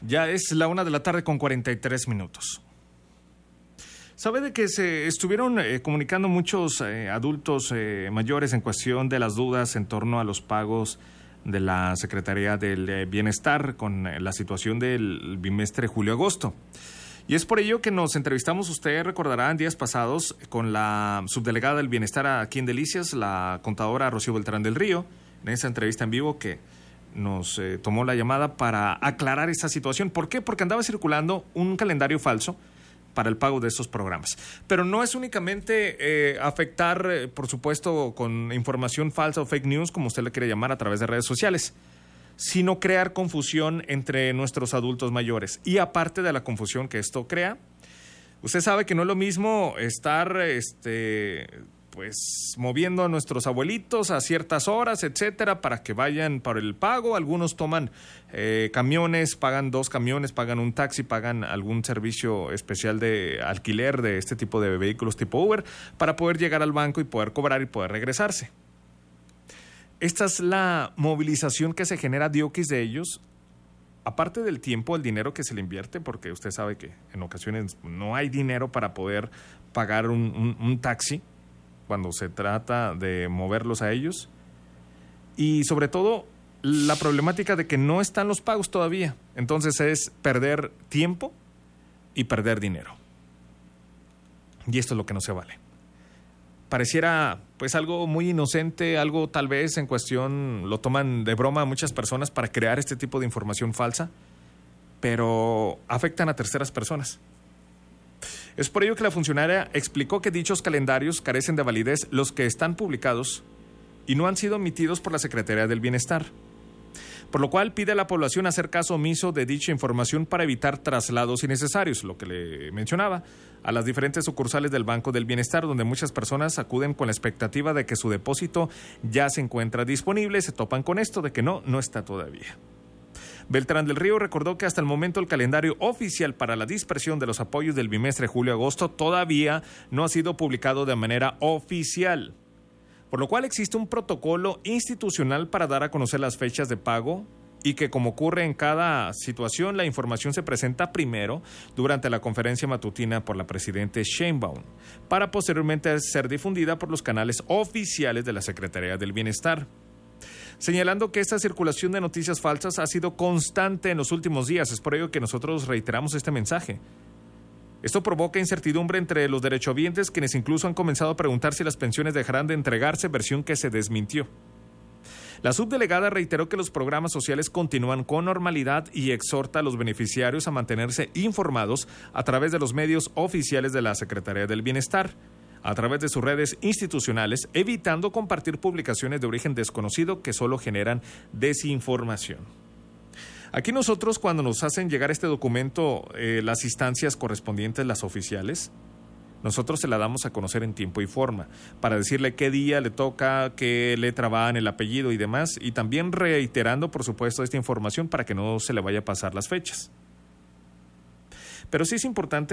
Ya es la 1:43 p.m. ¿Sabe de que se estuvieron comunicando muchos adultos mayores en cuestión de las dudas en torno a los pagos de la Secretaría del Bienestar con la situación del bimestre julio-agosto? Y es por ello que nos entrevistamos, usted recordará, en días pasados con la subdelegada del Bienestar aquí en Delicias, la contadora Rocío Beltrán del Río, en esa entrevista en vivo que nos tomó la llamada para aclarar esta situación. ¿Por qué? Porque andaba circulando un calendario falso para el pago de estos programas. Pero no es únicamente afectar, por supuesto, con información falsa o fake news, como usted le quiere llamar, a través de redes sociales, sino crear confusión entre nuestros adultos mayores. Y aparte de la confusión que esto crea, usted sabe que no es lo mismo estar pues moviendo a nuestros abuelitos a ciertas horas, etcétera, para que vayan para el pago. Algunos toman camiones, pagan 2 camiones, pagan un taxi, pagan algún servicio especial de alquiler de este tipo de vehículos tipo Uber para poder llegar al banco y poder cobrar y poder regresarse. Esta es la movilización que se genera diokis de ellos, aparte del tiempo, el dinero que se le invierte, porque usted sabe que en ocasiones no hay dinero para poder pagar un taxi cuando se trata de moverlos a ellos, y sobre todo la problemática de que no están los pagos todavía. Entonces es perder tiempo y perder dinero, y esto es lo que no se vale. Pareciera pues algo muy inocente, algo tal vez en cuestión lo toman de broma a muchas personas para crear este tipo de información falsa, pero afectan a terceras personas. Es por ello que la funcionaria explicó que dichos calendarios carecen de validez los que están publicados y no han sido emitidos por la Secretaría del Bienestar, por lo cual pide a la población hacer caso omiso de dicha información para evitar traslados innecesarios, lo que le mencionaba, a las diferentes sucursales del Banco del Bienestar, donde muchas personas acuden con la expectativa de que su depósito ya se encuentra disponible, se topan con esto de que no está todavía. Beltrán del Río recordó que hasta el momento el calendario oficial para la dispersión de los apoyos del bimestre julio-agosto todavía no ha sido publicado de manera oficial, por lo cual existe un protocolo institucional para dar a conocer las fechas de pago y que, como ocurre en cada situación, la información se presenta primero durante la conferencia matutina por la presidenta Sheinbaum, para posteriormente ser difundida por los canales oficiales de la Secretaría del Bienestar, señalando que esta circulación de noticias falsas ha sido constante en los últimos días. Es por ello que nosotros reiteramos este mensaje. Esto provoca incertidumbre entre los derechohabientes, quienes incluso han comenzado a preguntar si las pensiones dejarán de entregarse, versión que se desmintió. La subdelegada reiteró que los programas sociales continúan con normalidad y exhorta a los beneficiarios a mantenerse informados a través de los medios oficiales de la Secretaría del Bienestar, a través de sus redes institucionales, evitando compartir publicaciones de origen desconocido que solo generan desinformación. Aquí nosotros, cuando nos hacen llegar este documento, las instancias correspondientes, las oficiales, nosotros se la damos a conocer en tiempo y forma, para decirle qué día le toca, qué letra va en el apellido y demás, y también reiterando, por supuesto, esta información para que no se le vaya a pasar las fechas. Pero sí es importante